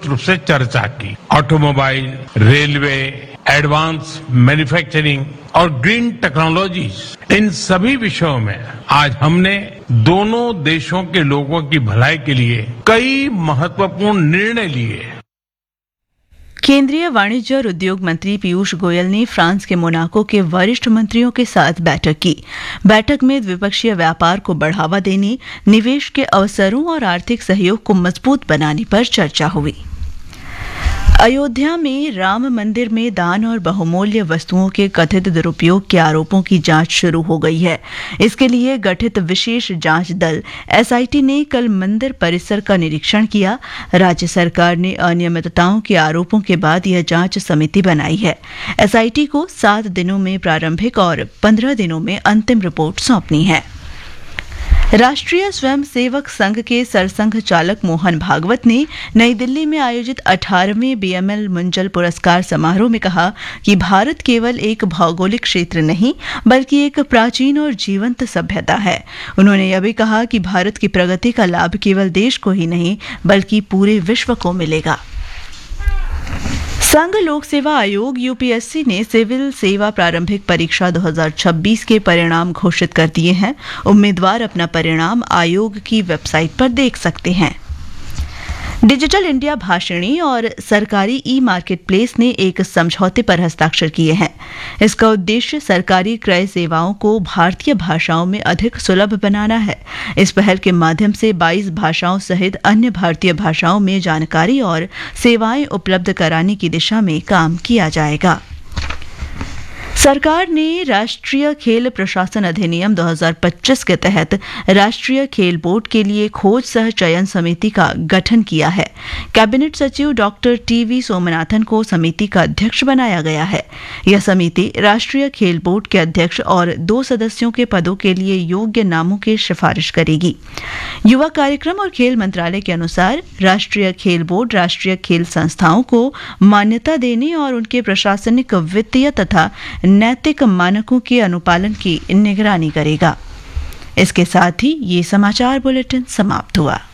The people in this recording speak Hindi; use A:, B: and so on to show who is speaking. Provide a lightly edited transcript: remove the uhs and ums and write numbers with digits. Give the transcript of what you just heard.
A: विस्तृत रूप से चर्चा की। ऑटोमोबाइल, रेलवे, एडवांस मैन्युफैक्चरिंग और ग्रीन टेक्नोलॉजीज, इन सभी विषयों में आज हमने दोनों देशों के लोगों की भलाई के लिए कई महत्वपूर्ण निर्णय लिए।
B: केंद्रीय वाणिज्य और उद्योग मंत्री पीयूष गोयल ने फ्रांस के मोनाको के वरिष्ठ मंत्रियों के साथ बैठक की। बैठक में द्विपक्षीय व्यापार को बढ़ावा देने, निवेश के अवसरों और आर्थिक सहयोग को मजबूत बनाने पर चर्चा हुई। अयोध्या में राम मंदिर में दान और बहुमूल्य वस्तुओं के कथित दुरुपयोग के आरोपों की जांच शुरू हो गई है। इसके लिए गठित विशेष जांच दल एसआईटी ने कल मंदिर परिसर का निरीक्षण किया। राज्य सरकार ने अनियमितताओं के आरोपों के बाद यह जांच समिति बनाई है। एसआईटी को 7 दिनों में प्रारंभिक और 15 दिनों में अंतिम रिपोर्ट सौंपनी है। राष्ट्रीय स्वयंसेवक संघ के सरसंघ चालक मोहन भागवत ने नई दिल्ली में आयोजित 18वें बीएमएल मुंजल पुरस्कार समारोह में कहा कि भारत केवल एक भौगोलिक क्षेत्र नहीं बल्कि एक प्राचीन और जीवंत सभ्यता है। उन्होंने यह भी कहा कि भारत की प्रगति का लाभ केवल देश को ही नहीं बल्कि पूरे विश्व को मिलेगा। संघ लोक सेवा आयोग यूपीएससी ने सिविल सेवा प्रारंभिक परीक्षा 2026 के परिणाम घोषित कर दिए हैं। उम्मीदवार अपना परिणाम आयोग की वेबसाइट पर देख सकते हैं। डिजिटल इंडिया भाषिणी और सरकारी ई मार्केट प्लेस ने एक समझौते पर हस्ताक्षर किए हैं। इसका उद्देश्य सरकारी क्रय सेवाओं को भारतीय भाषाओं में अधिक सुलभ बनाना है। इस पहल के माध्यम से 22 भाषाओं सहित अन्य भारतीय भाषाओं में जानकारी और सेवाएं उपलब्ध कराने की दिशा में काम किया जाएगा। सरकार ने राष्ट्रीय खेल प्रशासन अधिनियम 2025 के तहत राष्ट्रीय खेल बोर्ड के लिए खोज सह चयन समिति का गठन किया है। कैबिनेट सचिव डॉक्टर टीवी सोमनाथन को समिति का अध्यक्ष बनाया गया है। यह समिति राष्ट्रीय खेल बोर्ड के अध्यक्ष और 2 सदस्यों के पदों के लिए योग्य नामों की सिफारिश करेगी। युवा कार्यक्रम और खेल मंत्रालय के अनुसार राष्ट्रीय खेल बोर्ड राष्ट्रीय खेल संस्थाओं को मान्यता देने और उनके प्रशासनिक, वित्तीय तथा नैतिक मानकों के अनुपालन की निगरानी करेगा। इसके साथ ही ये समाचार बुलेटिन समाप्त हुआ।